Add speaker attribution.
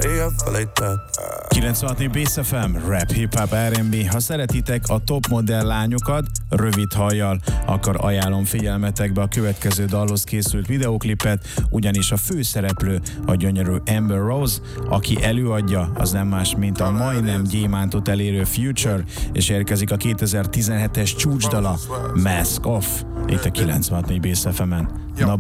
Speaker 1: ella fue like that.
Speaker 2: 96 Bass FM, rap, hip-hop, R&B. Ha szeretitek a top modell lányokat, rövid hajjal, akkor ajánlom figyelmetekbe a következő dalhoz készült videóklipet, ugyanis a főszereplő a gyönyörű Amber Rose, aki előadja, az nem más, mint a majdnem gyémántot elérő Future, és érkezik a 2017-es csúcsdala, Mask Off, itt a 96 Bass FM-en. Na